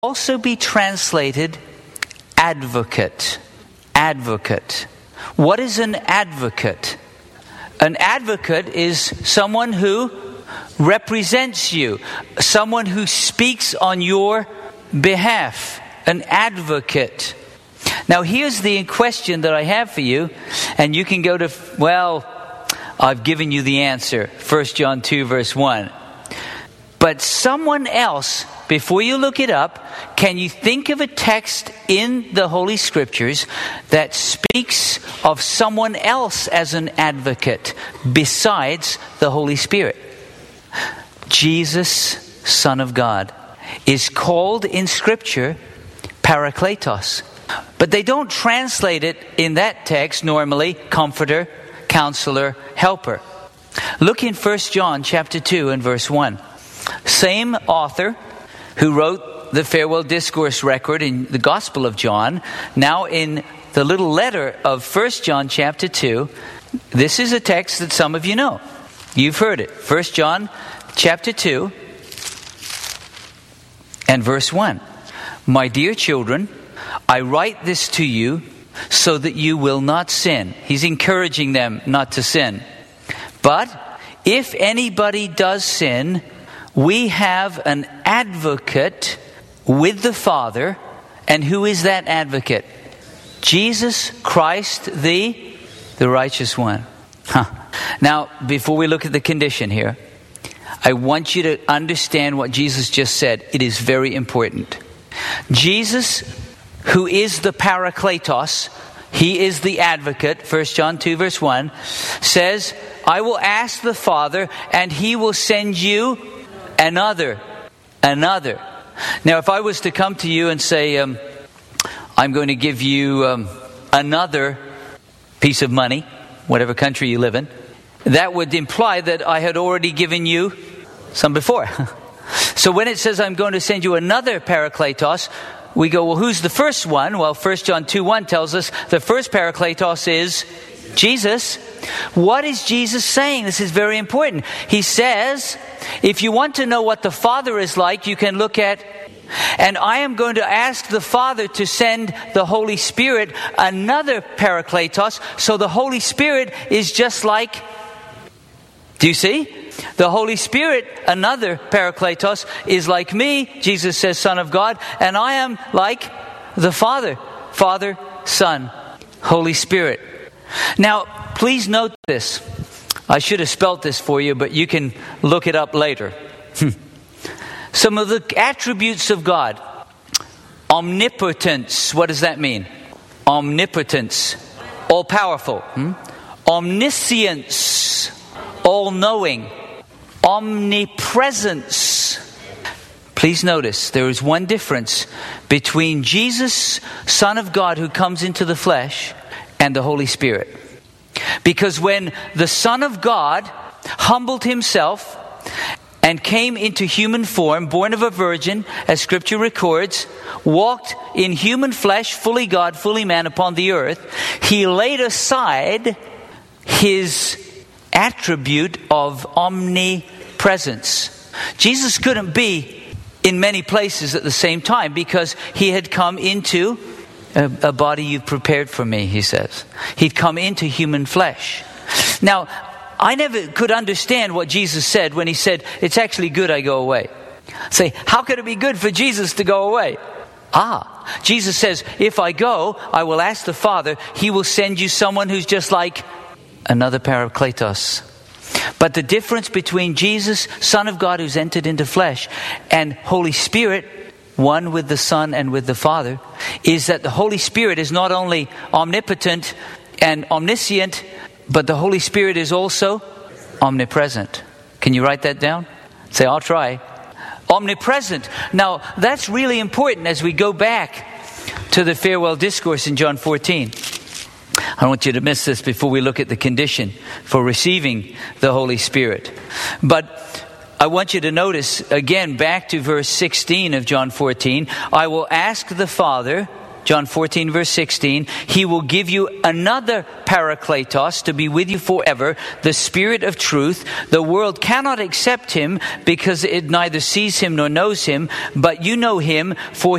also be translated advocate. Advocate. What is an advocate? An advocate is someone who represents you, someone who speaks on your behalf, an advocate. Now here's the question that I have for you, and you can go to, well, I've given you the answer, 1 John 2 verse 1. But someone else, before you look it up, can you think of a text in the Holy Scriptures that speaks of someone else as an advocate besides the Holy Spirit? Jesus, Son of God, is called in Scripture Parakletos. But they don't translate it in that text normally, Comforter, Counselor, Helper. Look in 1 John chapter 2 and verse 1. Same author who wrote the farewell discourse record in the Gospel of John, now in the little letter of 1 John chapter 2, this is a text that some of you know. You've heard it. 1 John chapter 2 and verse 1. My dear children, I write this to you so that you will not sin. He's encouraging them not to sin. But if anybody does sin, we have an advocate with the Father. And who is that advocate? Jesus Christ, the righteous one. Now, before we look at the condition here, I want you to understand what Jesus just said. It is very important. Jesus, who is the Parakletos, he is the advocate, 1 John 2 verse 1, says, I will ask the Father and he will send you another. Now, if I was to come to you and say, I'm going to give you another piece of money, whatever country you live in, that would imply that I had already given you some before. So when it says I'm going to send you another Parakletos, we go, well, who's the first one? Well, 1 John 2:1 tells us the first Parakletos is Jesus. What is Jesus saying? This is very important. He says, if you want to know what the Father is like, you can look at, and I am going to ask the Father to send the Holy Spirit another Parakletos. So the Holy Spirit is just like, do you see? The Holy Spirit, another Parakletos, is like me, Jesus says, Son of God, and I am like the Father. Father, Son, Holy Spirit. Now, please note this. I should have spelt this for you, but you can look it up later. Some of the attributes of God. Omnipotence. What does that mean? Omnipotence. All-powerful. Omniscience. All-knowing. Omnipresence. Please notice, there is one difference between Jesus, Son of God, who comes into the flesh, and the Holy Spirit. Because when the Son of God humbled himself and came into human form, born of a virgin, as Scripture records, walked in human flesh, fully God, fully man upon the earth, he laid aside his attribute of omnipresence. Jesus couldn't be in many places at the same time because he had come into a body you've prepared for me, he says. He'd come into human flesh. Now, I never could understand what Jesus said when he said, it's actually good I go away. Say, how could it be good for Jesus to go away? Jesus says, if I go, I will ask the Father, he will send you someone who's just like another Parakletos. But the difference between Jesus, Son of God who's entered into flesh, and Holy Spirit, one with the Son and with the Father, is that the Holy Spirit is not only omnipotent and omniscient, but the Holy Spirit is also omnipresent. Can you write that down? Say, I'll try. Omnipresent. Now, that's really important as we go back to the farewell discourse in John 14. I don't want you to miss this before we look at the condition for receiving the Holy Spirit. But I want you to notice, again, back to verse 16 of John 14, I will ask the Father, John 14, verse 16, he will give you another Parakletos to be with you forever, the Spirit of truth. The world cannot accept him because it neither sees him nor knows him, but you know him, for